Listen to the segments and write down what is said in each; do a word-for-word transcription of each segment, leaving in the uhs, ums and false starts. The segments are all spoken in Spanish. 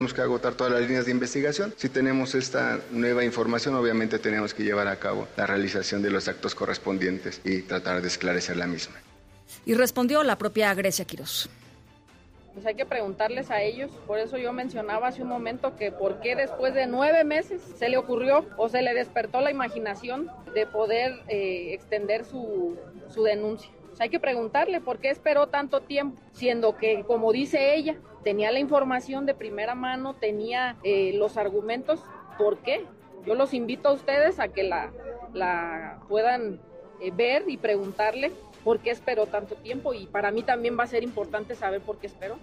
Tenemos que agotar todas las líneas de investigación. Si tenemos esta nueva información, obviamente tenemos que llevar a cabo la realización de los actos correspondientes y tratar de esclarecer la misma. Y respondió la propia Grecia Quirós. Pues hay que preguntarles a ellos, por eso yo mencionaba hace un momento que por qué después de nueve meses se le ocurrió o se le despertó la imaginación de poder eh, extender su, su denuncia. O sea, hay que preguntarle por qué esperó tanto tiempo, siendo que, como dice ella, tenía la información de primera mano, tenía eh, los argumentos. ¿Por qué? Yo los invito a ustedes a que la, la puedan eh, ver y preguntarle por qué esperó tanto tiempo, y para mí también va a ser importante saber por qué esperó.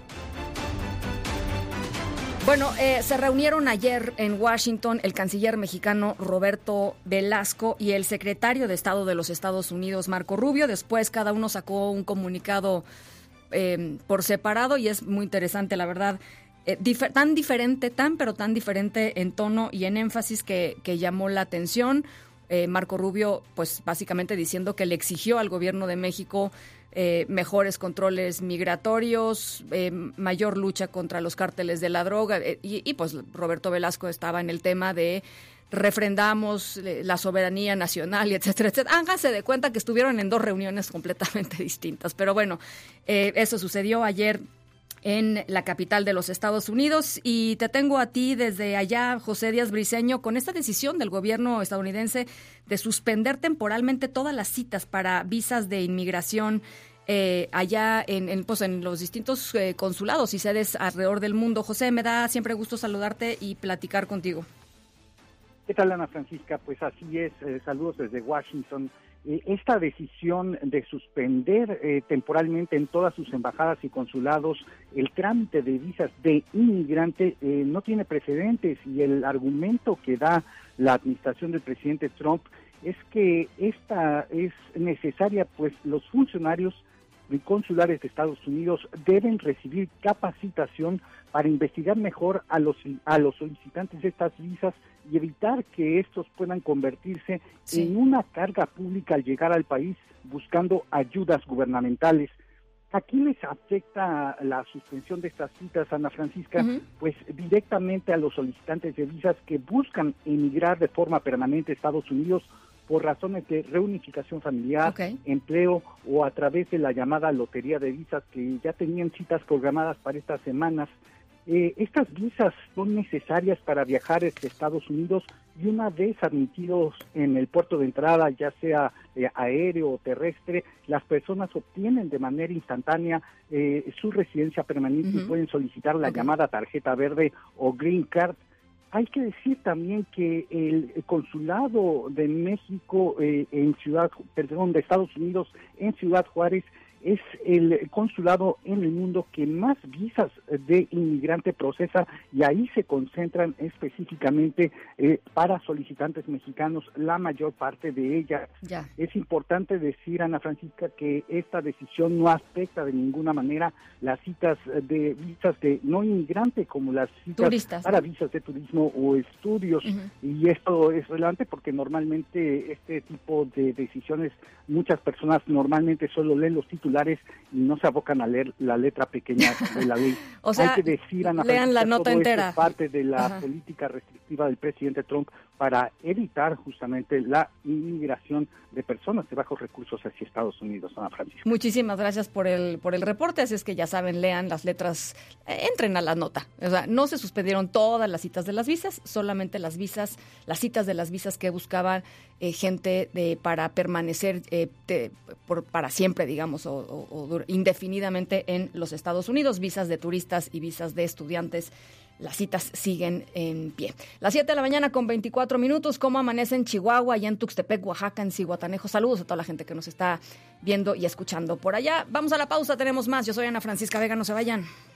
Bueno, eh, se reunieron ayer en Washington el canciller mexicano Roberto Velasco y el secretario de Estado de los Estados Unidos, Marco Rubio. Después cada uno sacó un comunicado eh, por separado y es muy interesante, la verdad. Eh, dif- tan diferente, tan pero tan diferente en tono y en énfasis que, que llamó la atención. Eh, Marco Rubio, pues básicamente diciendo que le exigió al gobierno de México eh, mejores controles migratorios, eh, mayor lucha contra los cárteles de la droga, eh, y, y pues Roberto Velasco estaba en el tema de refrendamos eh, la soberanía nacional y etcétera, etcétera. Háganse de cuenta que estuvieron en dos reuniones completamente distintas, pero bueno, eh, eso sucedió ayer en la capital de los Estados Unidos. Y te tengo a ti desde allá, José Díaz Briceño, con esta decisión del gobierno estadounidense de suspender temporalmente todas las citas para visas de inmigración eh, allá en, en, pues en los distintos eh, consulados y sedes alrededor del mundo. José, me da siempre gusto saludarte y platicar contigo. ¿Qué tal, Ana Francisca? Pues así es, eh, saludos desde Washington. Eh, esta decisión de suspender eh, temporalmente en todas sus embajadas y consulados el trámite de visas de inmigrante eh, no tiene precedentes, y el argumento que da la administración del presidente Trump es que esta es necesaria, pues los funcionarios consulares de Estados Unidos deben recibir capacitación para investigar mejor a los a los solicitantes de estas visas y evitar que estos puedan convertirse sí. en una carga pública al llegar al país buscando ayudas gubernamentales. ¿A quién les afecta la suspensión de estas citas, Ana Francisca? Uh-huh. Pues directamente a los solicitantes de visas que buscan emigrar de forma permanente a Estados Unidos por razones de reunificación familiar, okay. empleo o a través de la llamada lotería de visas, que ya tenían citas programadas para estas semanas. Eh, estas visas son necesarias para viajar a Estados Unidos y una vez admitidos en el puerto de entrada, ya sea eh, aéreo o terrestre, las personas obtienen de manera instantánea eh, su residencia permanente uh-huh. y pueden solicitar la okay. llamada tarjeta verde o Green Card. Hay que decir también que el consulado de México eh, en Ciudad, perdón, de Estados Unidos en Ciudad Juárez es el consulado en el mundo que más visas de inmigrante procesa, y ahí se concentran específicamente eh, para solicitantes mexicanos, la mayor parte de ellas. Ya. Es importante decir, Ana Francisca, que esta decisión no afecta de ninguna manera las citas de visas de no inmigrante, como las citas Turistas, para ¿no? visas de turismo o estudios. Uh-huh. Y esto es relevante porque normalmente este tipo de decisiones, muchas personas normalmente solo leen los títulos y no se abocan a leer la letra pequeña de la ley. O sea, hay que decir, Ana lean la nota entera. Es parte de la Ajá. política restrictiva del presidente Trump para evitar justamente la inmigración de personas de bajos recursos hacia Estados Unidos, Ana Francisca. Muchísimas gracias por el por el reporte, así es que ya saben, lean las letras, eh, entren a la nota. O sea, no se suspendieron todas las citas de las visas, solamente las visas, las citas de las visas que buscaban eh, gente de para permanecer eh, de, por, para siempre, digamos, o, o, o indefinidamente en los Estados Unidos, visas de turistas y visas de estudiantes. Las citas siguen en pie. Las siete de la mañana con veinticuatro minutos. ¿Cómo amanece en Chihuahua, allá en Tuxtepec, Oaxaca, en Zihuatanejo? Saludos a toda la gente que nos está viendo y escuchando por allá. Vamos a la pausa, tenemos más. Yo soy Ana Francisca Vega, no se vayan.